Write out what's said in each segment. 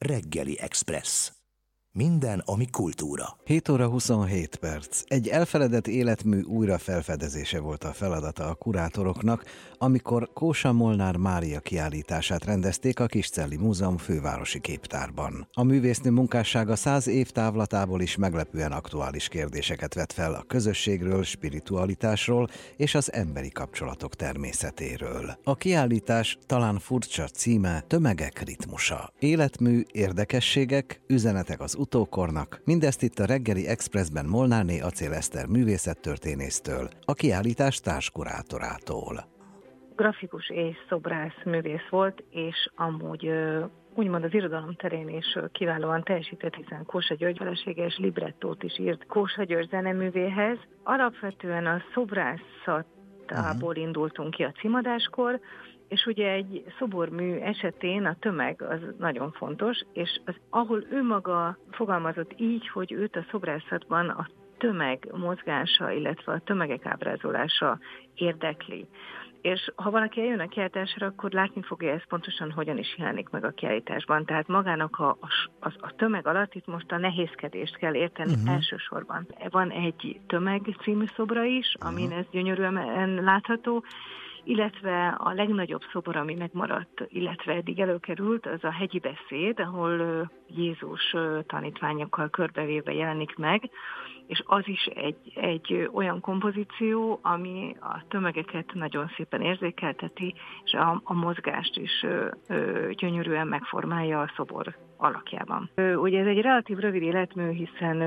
Reggeli Express. Minden, ami kultúra. 7 óra 27 perc. Egy elfeledett életmű újra felfedezése volt a feladata a kurátoroknak, amikor Kósa Molnár Mária kiállítását rendezték a Kiscelli Múzeum fővárosi képtárban. A művésznő munkássága 100 év távlatából is meglepően aktuális kérdéseket vet fel a közösségről, spiritualitásról és az emberi kapcsolatok természetéről. A kiállítás talán furcsa címe Tömegek ritmusa. Életmű, érdekességek, üzenetek az utókornak, mindezt itt a Reggeli Expressben Molnárné Acél Eszter művészettörténésztől, a kiállítás társkurátorától. Grafikus és szobrász művész volt, és amúgy úgymond az irodalom terén is kiválóan teljesített, hiszen Kósa György felesége és librettót is írt Kósa György zeneművéhez. Alapvetően a szobrászatából indultunk ki a címadáskor, és ugye egy szobormű esetén a tömeg az nagyon fontos, és ahol ő maga fogalmazott így, hogy őt a szobrászatban a tömeg mozgása, illetve a tömegek ábrázolása érdekli. És ha valaki eljön a kiállításra, akkor látni fogja ezt pontosan, hogyan is jelenik meg a kiállításban. Tehát magának a tömeg alatt itt most a nehézkedést kell érteni elsősorban. Van egy Tömeg című szobra is, amin ez gyönyörűen látható, illetve a legnagyobb szobor, ami megmaradt, illetve eddig előkerült, az a Hegyi beszéd, ahol Jézus tanítványokkal körbevéve jelenik meg, és az is egy olyan kompozíció, ami a tömegeket nagyon szépen érzékelteti, és a mozgást is gyönyörűen megformálja a szobor alakjában. Ugye ez egy relatív rövid életmű, hiszen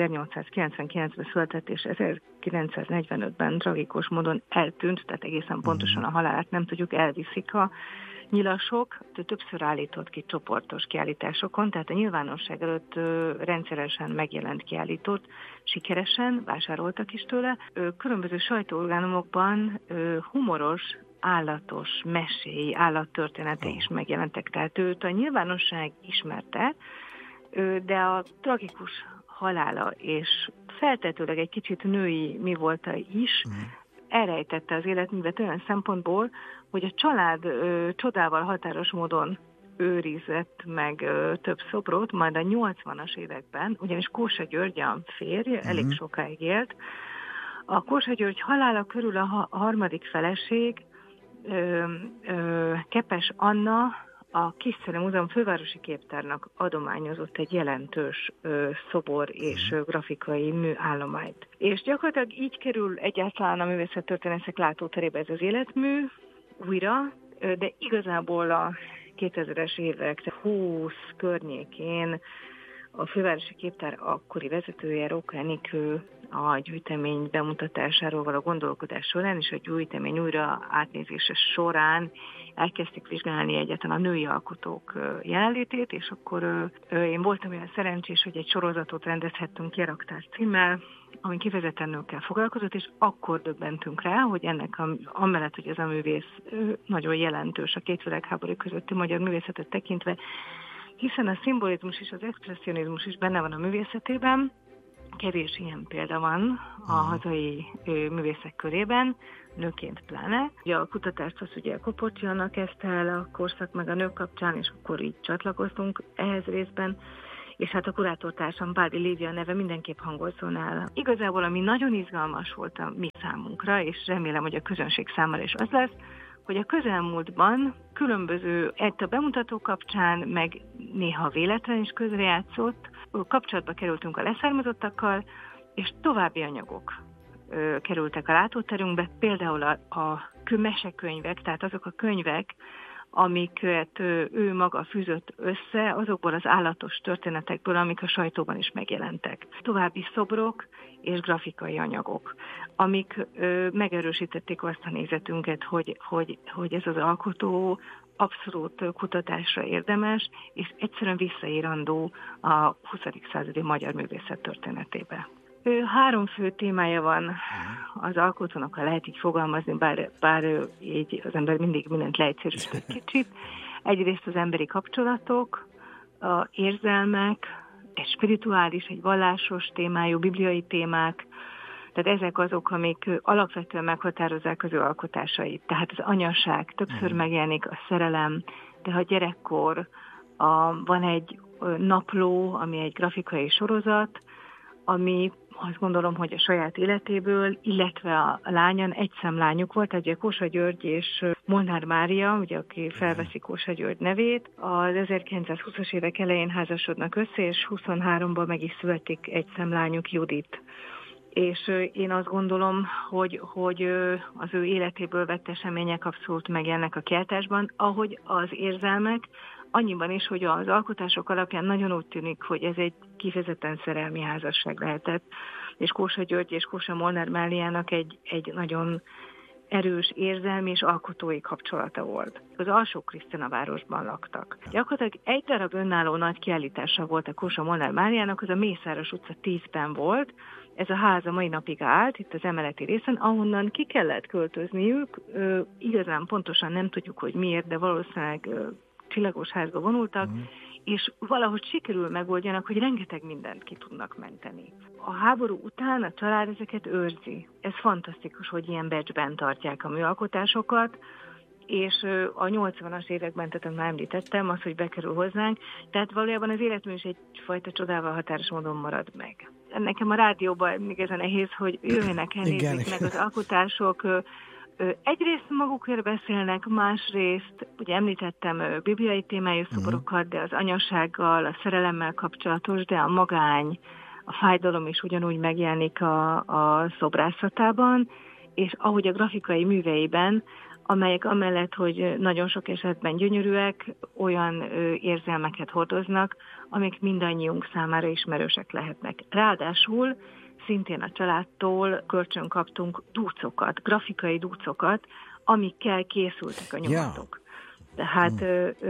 1899-ben született, és 1945-ben tragikus módon eltűnt, tehát egészen pontosan a halálát nem tudjuk, elviszik a nyilasok. Többször állított ki csoportos kiállításokon, tehát a nyilvánosság előtt rendszeresen megjelent kiállított, sikeresen vásároltak is tőle. Különböző sajtóorgánumokban humoros, állatos meséi, állattörténetei is megjelentek, tehát őt a nyilvánosság ismerte, de a tragikus halála és feltetőleg egy kicsit női mi volta is, elrejtette az életművet olyan szempontból, hogy a család csodával határos módon őrizett meg több szobrot, majd a 80-as években, ugyanis Kósa György a férj, elég sokáig élt. A Kósa György halála körül a harmadik feleség, Kepes Anna, a Kiscelli Múzeum fővárosi képtárnak adományozott egy jelentős szobor és grafikai műállományt. És gyakorlatilag így kerül egyáltalán a művészettörténészek látóterébe ez az életmű újra, de igazából a 2000-es évek 20 környékén a fővárosi képtár akkori vezetője, Róka Enikő a gyűjtemény bemutatásáról való gondolkodás során, és a gyűjtemény újra átnézése során elkezdték vizsgálni egyáltalán a női alkotók jelenlétét, és akkor én voltam olyan szerencsés, hogy egy sorozatot rendezhettünk ki a Raktár címmel, ami kifejezetten nőkkel foglalkozott, és akkor döbbentünk rá, hogy ennek amellett, hogy ez a művész nagyon jelentős a két világháború közötti magyar művészetet tekintve, hiszen a szimbolizmus és az expresszionizmus is benne van a művészetében, kevés ilyen példa van a hazai művészek körében, nőként pláne. Ugye a kutatást az ugye Kopocsiannak kezdte el a korszak meg a nők kapcsán, és akkor így csatlakoztunk ehhez részben, és hát a kurátortársam Báldi Lívia neve mindenképp hangozzon el. Igazából ami nagyon izgalmas volt a mi számunkra, és remélem, hogy a közönség számára is az lesz, hogy a közelmúltban különböző a bemutató kapcsán, meg néha véletlen is közrejátszott, kapcsolatba kerültünk a leszármazottakkal, és további anyagok kerültek a látóterünkbe, például a mesekönyvek, tehát azok a könyvek, amiket ő maga fűzött össze, azokból az állatos történetekből, amik a sajtóban is megjelentek. További szobrok és grafikai anyagok, amik megerősítették azt a nézetünket, hogy ez az alkotó abszolút kutatásra érdemes, és egyszerűen visszaírandó a 20. századi magyar művészet történetébe. 3 fő témája van az alkotónak, ha lehet így fogalmazni, bár így az ember mindig mindent leegyszerűsít egy kicsit. Egyrészt az emberi kapcsolatok, a érzelmek, egy spirituális, egy vallásos témájú, bibliai témák, tehát ezek azok, amik alapvetően meghatározzák az ő alkotásait. Tehát az anyaság többször megjelenik, a szerelem, de a gyerekkor, Van egy napló, ami egy grafikai sorozat, ami azt gondolom, hogy a saját életéből, illetve a lányon egy szemlányuk volt, ugye Kósa György és Molnár Mária, ugye, aki felveszi Kósa György nevét. Az 1920-as évek elején házasodnak össze, és 23-ban meg is születik egy szemlányuk, Judit. És én azt gondolom, hogy az ő életéből vett események abszolút megjelennek a kiáltásban, ahogy az érzelmek, annyiban is, hogy az alkotások alapján nagyon úgy tűnik, hogy ez egy kifejezetten szerelmi házasság lehetett, és Kósa György és Kósa Molnár Máriának egy nagyon erős érzelmi és alkotói kapcsolata volt. Az Alsó-Krisztinavárosban laktak. Gyakorlatilag egy darab önálló nagy kiállítása volt a Kósa Molnár Máriának, az a Mészáros utca 10-ben volt. Ez a ház a mai napig állt, itt az emeleti részen, ahonnan ki kellett költözniük. Igazán pontosan nem tudjuk, hogy miért, de valószínűleg csillagos házba vonultak, és valahogy sikerül megoldjanak, hogy rengeteg mindent ki tudnak menteni. A háború után a család ezeket őrzi. Ez fantasztikus, hogy ilyen becsben tartják a műalkotásokat, és a 80-as években, tehát már említettem, az, hogy bekerül hozzánk, tehát valójában az életmű is egyfajta csodával határos módon marad meg. Nekem a rádióban még ez a nehéz, hogy jöjjenek el, nézzék meg az alkotások. Egyrészt magukért beszélnek, másrészt, ugye említettem bibliai témájú szoborokat, de az anyasággal, a szerelemmel kapcsolatos, de a magány, a fájdalom is ugyanúgy megjelenik a szobrászatában, és ahogy a grafikai műveiben, amelyek amellett, hogy nagyon sok esetben gyönyörűek, olyan érzelmeket hordoznak, amik mindannyiunk számára ismerősek lehetnek. Ráadásul szintén a családtól kölcsön kaptunk dúcokat, grafikai dúcokat, amikkel készültek a nyomatok. Tehát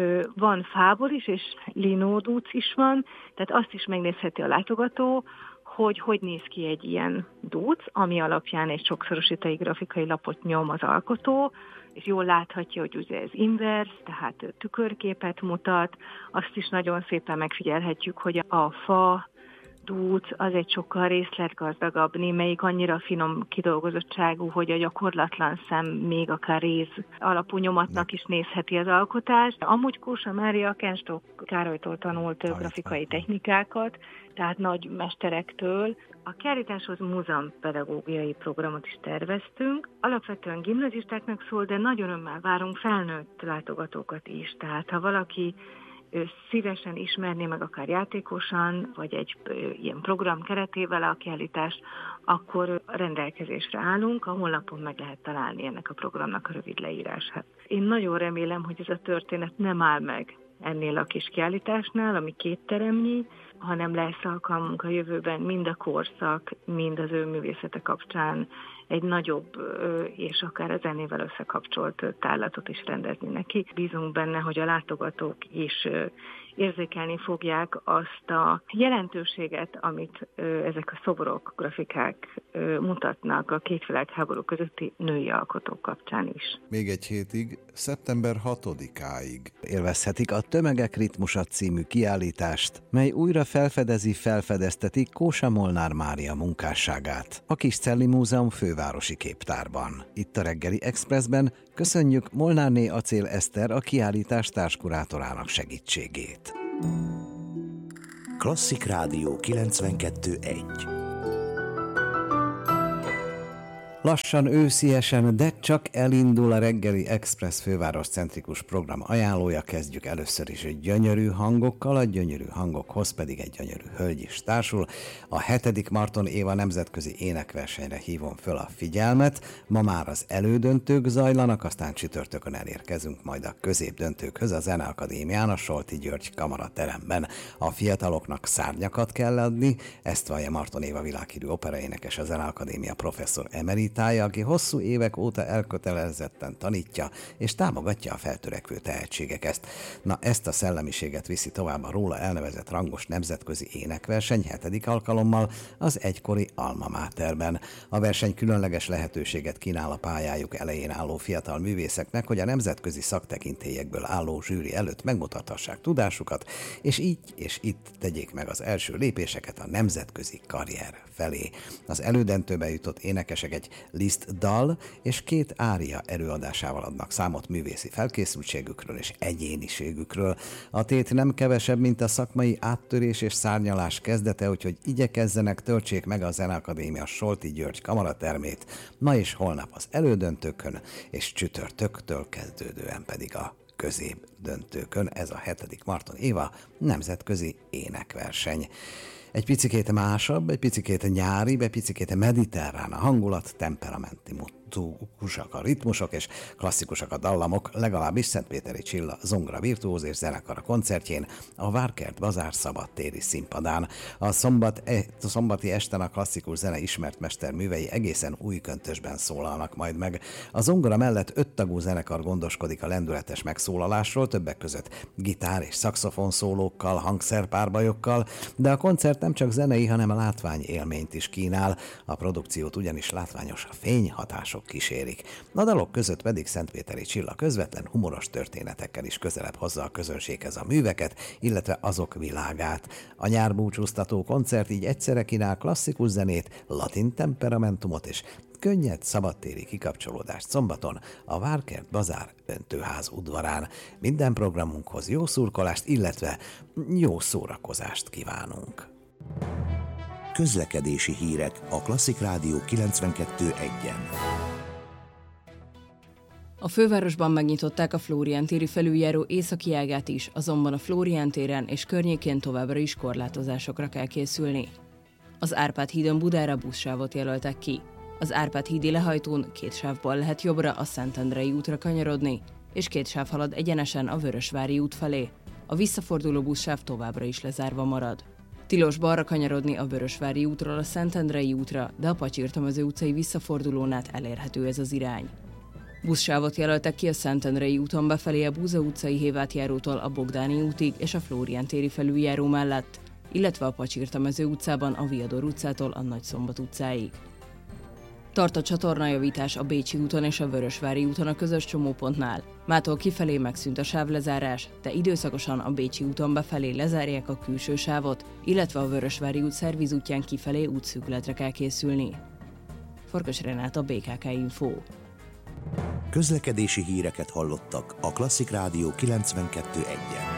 van fából is, és linódúc is van, tehát azt is megnézheti a látogató, hogy néz ki egy ilyen dúc, ami alapján egy sokszorosítai grafikai lapot nyom az alkotó, és jól láthatja, hogy ugye ez inverse, tehát tükörképet mutat. Azt is nagyon szépen megfigyelhetjük, hogy a fa dúc az egy sokkal részletgazdagabb, némelyik annyira finom kidolgozottságú, hogy a gyakorlatlan szem még akár réz alapú nyomatnak is nézheti az alkotást. Amúgy Kósa Mária Kenstok Károlytól tanult grafikai technikákat, tehát nagy mesterektől. A kiállításhoz múzeumpedagógiai programot is terveztünk. Alapvetően gimnazistáknak szól, de nagy örömmel várunk felnőtt látogatókat is. Tehát ha valaki szívesen ismerné meg akár játékosan, vagy egy ilyen program keretével a kiállítást, akkor rendelkezésre állunk, a honlapon meg lehet találni ennek a programnak a rövid leírását. Én nagyon remélem, hogy ez a történet nem áll meg ennél a kis kiállításnál, ami 2 teremnyi, hanem lesz alkalmunk a jövőben mind a korszak, mind az ő művészete kapcsán egy nagyobb és akár a zenével összekapcsolt tárlatot is rendezni neki. Bízunk benne, hogy a látogatók is érzékelni fogják azt a jelentőséget, amit ezek a szoborok, grafikák mutatnak a két világháború közötti női alkotók kapcsán is. Még egy hétig, szeptember 6-áig élvezhetik a Tömegek ritmusa című kiállítást, mely újra felfedezteti Kósa Molnár Mária munkásságát a Kiscelli Múzeum fővárosi képtárban. Itt a Reggeli Expressben köszönjük Molnárné Acél Eszter, a kiállítás társkurátorának segítségét. Klasszik Rádió 92.1. Lassan, ősziesen, de csak elindul a Reggeli Express fővároscentrikus program ajánlója. Kezdjük először is egy gyönyörű hangokkal, a gyönyörű hangokhoz pedig egy gyönyörű hölgy is társul. A 7. Marton Éva nemzetközi énekversenyre hívom föl a figyelmet. Ma már az elődöntők zajlanak, aztán csütörtökön elérkezünk majd a középdöntőkhöz a Zeneakadémián, a Solti György kamarateremben. A fiataloknak szárnyakat kell adni, ezt vallja Marton Éva világhírű operaénekes, a Zeneakadémia professzor emerit, aki hosszú évek óta elkötelezetten tanítja és támogatja a feltörekvő tehetségeket. Na, ezt a szellemiséget viszi tovább a róla elnevezett rangos nemzetközi énekverseny 7. alkalommal az egykori Alma Materben. A verseny különleges lehetőséget kínál a pályájuk elején álló fiatal művészeknek, hogy a nemzetközi szaktekintélyekből álló zsűri előtt megmutathassák tudásukat, és így és itt tegyék meg az első lépéseket a nemzetközi karrier felé. Az elődöntőbe jutott énekesek egy Liszt dal és 2 ária előadásával adnak számot művészi felkészültségükről és egyéniségükről. A tét nem kevesebb, mint a szakmai áttörés és szárnyalás kezdete, úgyhogy igyekezzenek, töltsék meg a Zeneakadémia Solti György kamaratermét ma és holnap az elődöntőkön, és csütörtöktől kezdődően pedig a középdöntőkön. Ez a 7. Marton Éva nemzetközi énekverseny. Egy picikét másabb, egy picikét nyáribb, egy picikét mediterrán a hangulat, temperamentikusak a ritmusok és klasszikusak a dallamok, legalábbis Szentpéteri Csilla zongora virtuóz és zenekar a koncertjén, a Várkert Bazár szabadtéri színpadán. A szombati esten a klasszikus zene ismert mesterművei egészen új köntösben szólalnak majd meg. A zongora mellett 5 tagú zenekar gondoskodik a lendületes megszólalásról, többek között gitár és szaxofon szólókkal, hangszerpárbajokkal, de a koncert nem csak zenei, hanem a látványélményt is kínál. A produkciót ugyanis látványos fényhatások kísérik. A dalok között pedig Szentpéteri Csilla közvetlen humoros történetekkel is közelebb hozza a közönséghez a műveket, illetve azok világát. A nyárbúcsúztató koncert így egyszerre kínál klasszikus zenét, latin temperamentumot és könnyed szabadtéri kikapcsolódást szombaton a Várkert Bazár öntőház udvarán. Minden programunkhoz jó szurkolást, illetve jó szórakozást kívánunk. Közlekedési hírek a Klasszik Rádió 92.1-en. A fővárosban megnyitották a Flórián téri felüljáró északi ágát is, azonban a Flórián téren és környékén továbbra is korlátozásokra kell készülni. Az Árpád hídon Budára buszsávot jelöltek ki. Az Árpád hídi lehajtón 2 sávból lehet jobbra a Szentendrei útra kanyarodni, és 2 sáv halad egyenesen a Vörösvári út felé. A visszaforduló buszsáv továbbra is lezárva marad. Tilos balra kanyarodni a Vörösvári útról a Szentendrei útra, de a Pacsirtamező utcai visszafordulón át elérhető ez az irány. Buszsávot jelöltek ki a Szentendrei úton befelé a Búza utcai hévátjárótól a Bogdáni útig és a Flórián téri felüljáró mellett, illetve a Pacsirtamező utcában a Viador utcától a Nagyszombat utcáig. Tart a csatornajavítás a Bécsi úton és a Vörösvári úton a közös csomópontnál. Mától kifelé megszűnt a sávlezárás, de időszakosan a Bécsi úton befelé lezárják a külső sávot, illetve a Vörösvári út szervizútján kifelé útszűkületre kell készülni. Farkas Renáta, BKK Info. Közlekedési híreket hallottak a Klasszik Rádió 92.1-en.